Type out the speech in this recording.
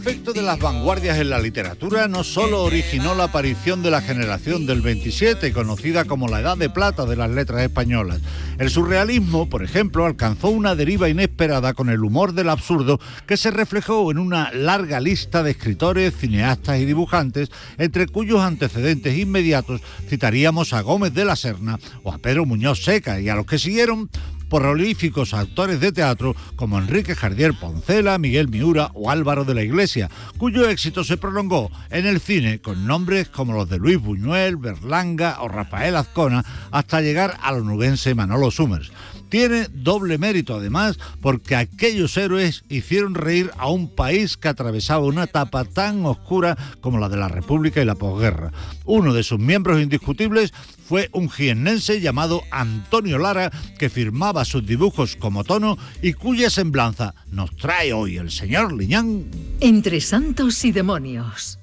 El efecto de las vanguardias en la literatura no solo originó la aparición de la generación del 27, conocida como la Edad de Plata de las letras españolas. El surrealismo, por ejemplo, alcanzó una deriva inesperada con el humor del absurdo que se reflejó en una larga lista de escritores, cineastas y dibujantes, entre cuyos antecedentes inmediatos citaríamos a Gómez de la Serna o a Pedro Muñoz Seca, y a los que siguieron prolíficos actores de teatro como Enrique Jardier Poncela, Miguel Miura o Álvaro de la Iglesia, cuyo éxito se prolongó en el cine con nombres como los de Luis Buñuel, Berlanga o Rafael Azcona, hasta llegar al onubense Manolo Summers. Tiene doble mérito, además, porque aquellos héroes hicieron reír a un país que atravesaba una etapa tan oscura como la de la República y la posguerra. Uno de sus miembros indiscutibles fue un jiennense llamado Antonio Lara, que firmaba sus dibujos como Tono y cuya semblanza nos trae hoy el señor Liñán. Entre santos y demonios.